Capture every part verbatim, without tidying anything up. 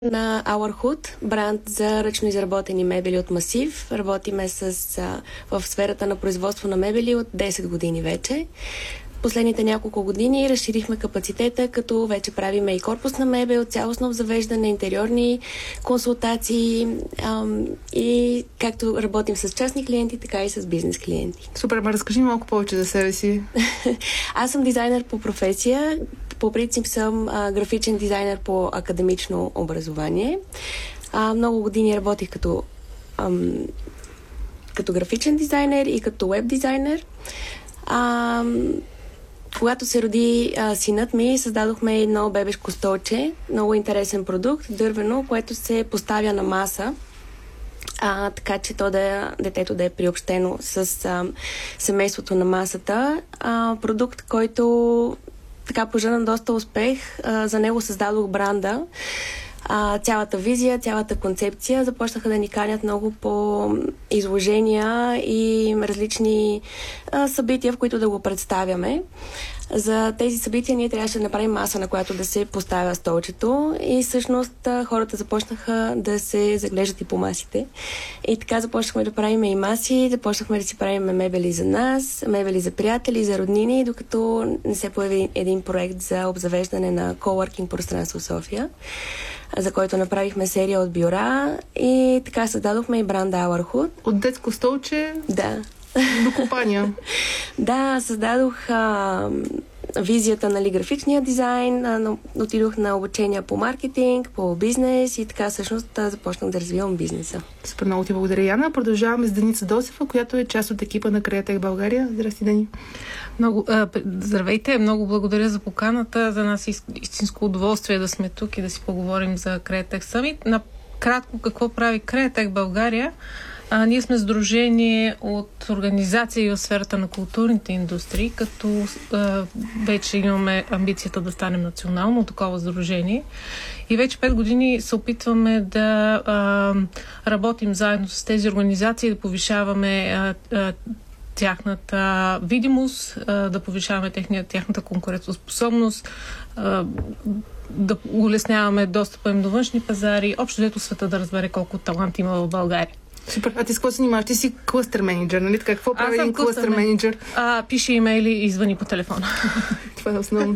на Our Hood, бранд за ръчно изработени мебели от Масив. Работиме с, а, в сферата на производство на мебели от десет години вече. Последните няколко години разширихме капацитета, като вече правиме и корпусна мебел, цялостно обзавеждане, интериорни консултации ам, и както работим с частни клиенти, така и с бизнес клиенти. Супер, ма разкажи малко повече за себе си. Аз съм дизайнер по професия. По принцип съм а, графичен дизайнер по академично образование. А, много години работих като, ам, като графичен дизайнер и като веб дизайнер. А, Когато се роди а, синът ми, създадохме едно бебешко столче, много интересен продукт, дървено, което се поставя на маса, а, така че то да, детето да е приобщено с а, семейството на масата. А, продукт, който така пожена доста успех. А, за него създадох бранда. А, цялата визия, цялата концепция започнаха да ни канят много по изложения и различни а, събития, в които да го представяме. За тези събития ние трябваше да направим маса, на която да се поставя столчето и всъщност а, хората започнаха да се заглеждат и по масите. И така започнахме да правим и маси, започнахме да си правим мебели за нас, мебели за приятели, за роднини, докато не се появи един проект за обзавеждане на coworking пространство в София, за който направихме серия от бюра и така създадохме и бранда Our Hood. От детско столче да. до купания. Да, създадох а, визията, нали, графичния дизайн, а, отидох на обучения по маркетинг, по бизнес и така всъщност започнах да развивам бизнеса. Супер, много ти благодаря, Яна. Продължаваме с Деница Досева, която е част от екипа на Createch България. Здрасти, Дени. Много, а, здравейте, много благодаря за поканата. За нас е истинско удоволствие да сме тук и да си поговорим за Createch Summit. Накратко, какво прави Createch България? А, ние сме сдружение от организации в сферата на културните индустрии, като а, вече имаме амбицията да станем национално такова сдружение. И вече пет години се опитваме да а, работим заедно с тези организации, да повишаваме а, а, тяхната видимост, а, да повишаваме техния, тяхната конкурентоспособност, а, да улесняваме достъпа им до външни пазари, общо дето света да разбере колко талант има в България. Супер. А ти с какво се занимаваш? Ти си клъстър менеджер, нали? Така, какво прави един клъстър менеджер? А, пише имейли и звъни по телефона. Това е основно.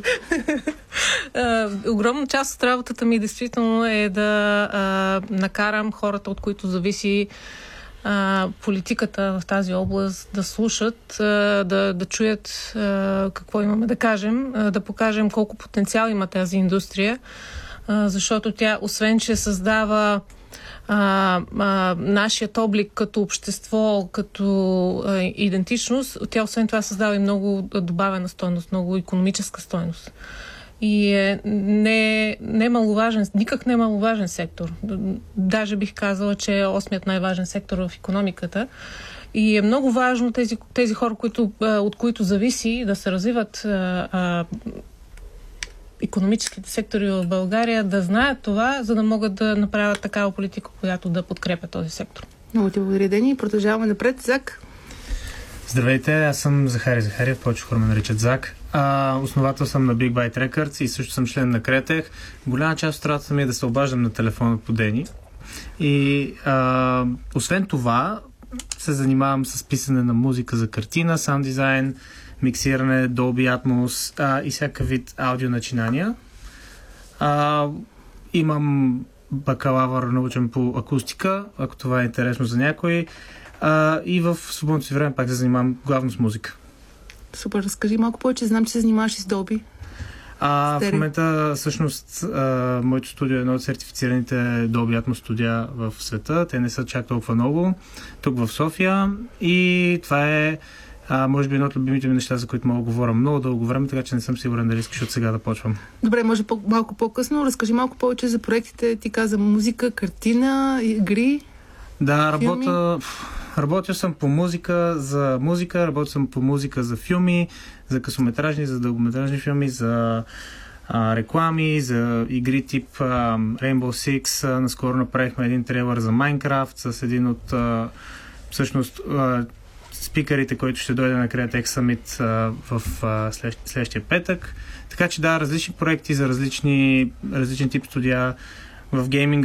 uh, огромна част от работата ми действително е да uh, накарам хората, от които зависи uh, политиката в тази област, да слушат, uh, да, да чуят uh, какво имаме да кажем, uh, да покажем колко потенциал има тази индустрия, uh, защото тя, освен че създава А, а, нашият облик като общество, като а, идентичност, тя освен това създава и много добавена стойност, много икономическа стойност. И е не, не маловажен, никак не е маловажен сектор. Даже бих казала, че е осмият най-важен сектор в икономиката. И е много важно тези, тези хора, които, от които зависи да се развиват а, а, икономическите сектори в България, да знаят това, за да могат да направят такава политика, която да подкрепя този сектор. Много ти благодаря, Дени. Продължаваме напред. Зак. Здравейте, аз съм Захари Захариев, повече хора ме наричат Зак. А, основател съм на Big Byte Records и също съм член на Createch. Голяма част от работата ми е да се обаждам на телефона по Дени. И а, освен това, се занимавам с писане на музика за картина, саунд дизайн, миксиране, Dolby Atmos а, и всякакъв вид аудио начинания. А, имам бакалавър научен по акустика, ако това е интересно за някой. А, и в свободното си време пак се занимавам главно с музика. Супер, разкажи малко повече. Знам, че се занимаваш и с Dolby. А, в момента, всъщност, а, моето студио е едно от сертифицираните Dolby Atmos студия в света. Те не са чак толкова много. Тук в София. И това е А, може би едно от любимите ми неща, за които мога да говоря много дълго време, така че не съм сигурен дали искаш от сега да почвам. Добре, може по- малко по-късно. Разкажи малко повече за проектите. Ти каза музика, картина, игри. Да, работя, работя съм по музика за музика, работя съм по музика за филми, за късометражни, за дългометражни филми, за а, реклами, за игри тип а, Rainbow Six. А, наскоро направихме един трейлър за Minecraft с един от а, всъщност а, спикърите, който ще дойде на Createch Summit а, в а, след, следващия петък. Така че да, различни проекти за различни, различни тип студия. в гейминга